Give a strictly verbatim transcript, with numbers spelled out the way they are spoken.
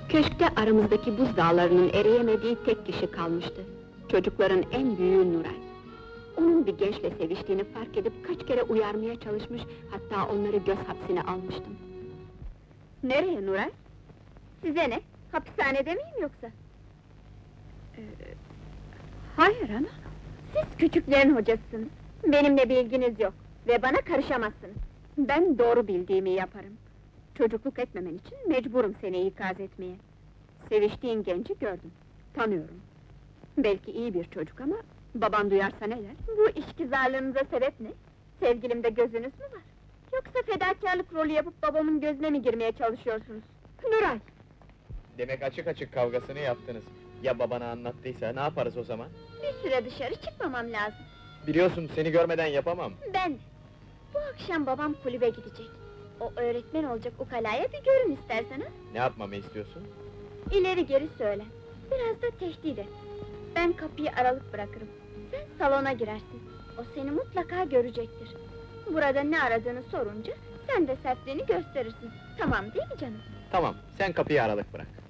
Köşkte aramızdaki buz dağlarının eriyemediği tek kişi kalmıştı. Çocukların en büyüğü Nuray. Onun bir gençle seviştiğini fark edip kaç kere uyarmaya çalışmış, hatta onları göz hapsine almıştım. Nereye Nuray? Size ne? Hapishanede miyim yoksa? Ee, hayır ana. Siz küçüklerin hocasısınız. Benimle bir ilginiz yok ve bana karışamazsınız. Ben doğru bildiğimi yaparım. Çocukluk etmemen için mecburum seni ikaz etmeye. Seviştiğin genci gördüm, tanıyorum. Belki iyi bir çocuk ama baban duyarsa ne der? Bu işgüzarlığınıza sebep ne? Sevgilimde gözünüz mü var? Yoksa fedakarlık rolü yapıp babamın gözüne mi girmeye çalışıyorsunuz? Nuray! Demek açık açık kavgasını yaptınız. Ya babana anlattıysa ne yaparız o zaman? Bir süre dışarı çıkmamam lazım. Biliyorsun seni görmeden yapamam. Ben de. Bu akşam babam kulübe gidecek. O öğretmen olacak ukalaya bir görün istersen ha? Ne yapmamı istiyorsun? İleri geri söyle. Biraz da tehdit et. Ben kapıyı aralık bırakırım. Sen salona girersin. O seni mutlaka görecektir. Burada ne aradığını sorunca sen de sertliğini gösterirsin. Tamam değil mi canım? Tamam, sen kapıyı aralık bırak.